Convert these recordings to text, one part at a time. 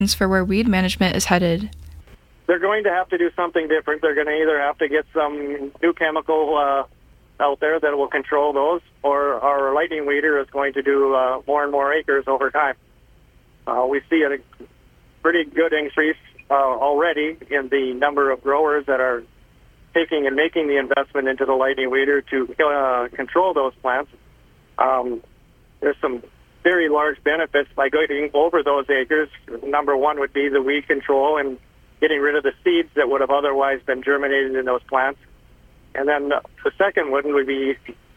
for where weed management is headed? They're going to have to do something different. They're going to either have to get some new chemical out there that will control those, or our lightning weeder is going to do more and more acres over time. We see a pretty good increase already in the number of growers that are taking and making the investment into the lightning weeder to control those plants. There's some very large benefits by going over those acres. Number one would be the weed control and getting rid of the seeds that would have otherwise been germinated in those plants. And then the second one would be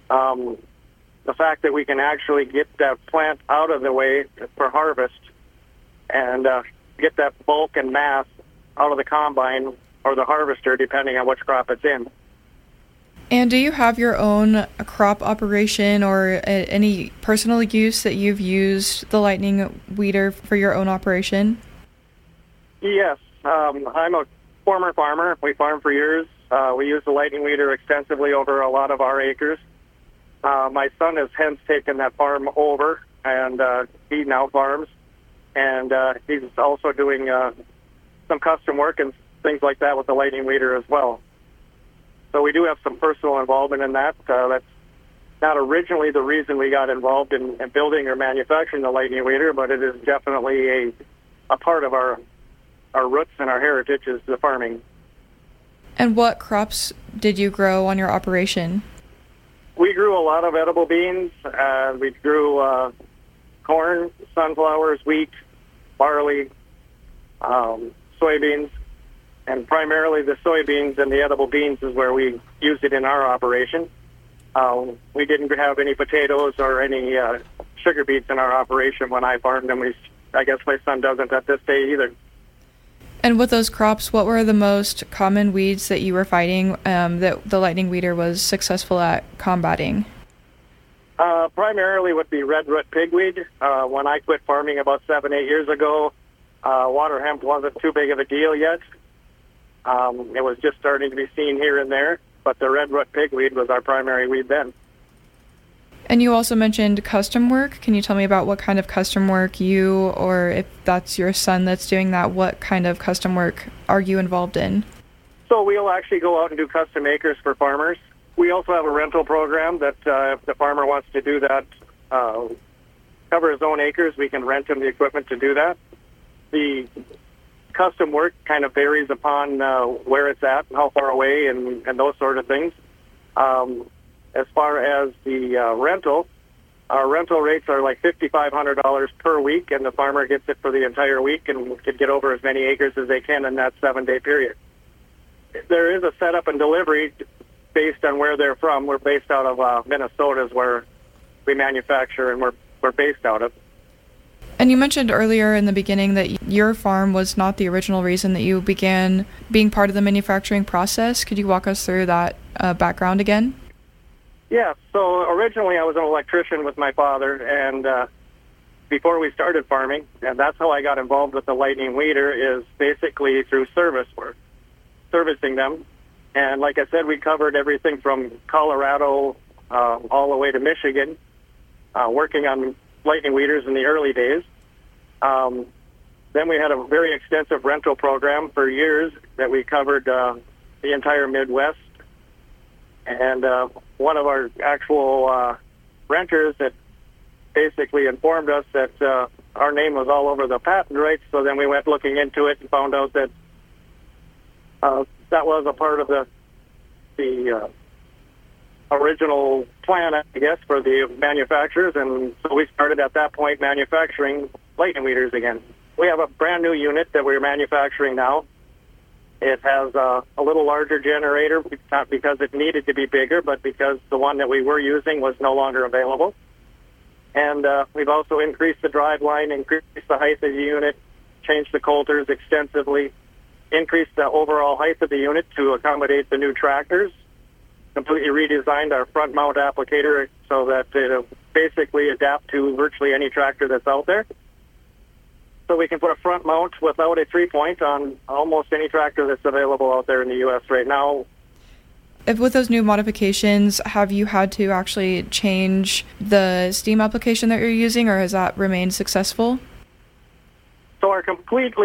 the fact that we can actually get that plant out of the way for harvest and get that bulk and mass out of the combine or the harvester, depending on which crop it's in. And do you have your own crop operation or any personal use that you've used the lightning weeder for your own operation? Yes. I'm a former farmer. We farmed for years. We use the lightning weeder extensively over a lot of our acres. My son has hence taken that farm over, and he now farms. And he's also doing some custom work and things like that with the lightning weeder as well. So we do have some personal involvement in that. That's not originally the reason we got involved in building or manufacturing the lightning weeder, but it is definitely a part of our roots and our heritage is the farming. And what crops did you grow on your operation? We grew a lot of edible beans. We grew corn, sunflowers, wheat, barley, soybeans, and primarily the soybeans and the edible beans is where we used it in our operation. We didn't have any potatoes or any sugar beets in our operation when I farmed them. I guess my son doesn't at this day either. And with those crops, what were the most common weeds that you were fighting that the lightning weeder was successful at combating? Primarily would be red root pigweed. When I quit farming about 7-8 years ago, water hemp wasn't too big of a deal yet. It was just starting to be seen here and there, but the red root pigweed was our primary weed then. And you also mentioned custom work. Can you tell me about what kind of custom work you, or if that's your son that's doing that, what kind of custom work are you involved in? So we'll actually go out and do custom acres for farmers. We also have a rental program that if the farmer wants to do that, cover his own acres, we can rent him the equipment to do that. The custom work kind of varies upon where it's at, how far away, and those sort of things. As far as the rental, our rental rates are like $5,500 per week, and the farmer gets it for the entire week and can get over as many acres as they can in that 7-day period. There is a setup and delivery based on where they're from. We're based out of Minnesota is where we manufacture and we're based out of. And you mentioned earlier in the beginning that your farm was not the original reason that you began being part of the manufacturing process. Could you walk us through that background again? Yeah, so originally I was an electrician with my father, and before we started farming, and that's how I got involved with the lightning weeder, is basically through service work, servicing them. And like I said, we covered everything from Colorado all the way to Michigan, working on lightning weeders in the early days. Then we had a very extensive rental program for years that we covered the entire Midwest. And one of our actual renters that basically informed us that our name was all over the patent rights. So then we went looking into it and found out that that was a part of the original plan, I guess, for the manufacturers. And so we started at that point manufacturing lightning weeders again. We have a brand new unit that we're manufacturing now. It has a little larger generator, not because it needed to be bigger, but because the one that we were using was no longer available. And we've also increased the drive line, increased the height of the unit, changed the coulters extensively, increased the overall height of the unit to accommodate the new tractors, completely redesigned our front mount applicator so that it'll basically adapt to virtually any tractor that's out there. So we can put a front mount without a 3-point on almost any tractor that's available out there in the U.S. right now. If with those new modifications, have you had to actually change the steam application that you're using, or has that remained successful? So our completely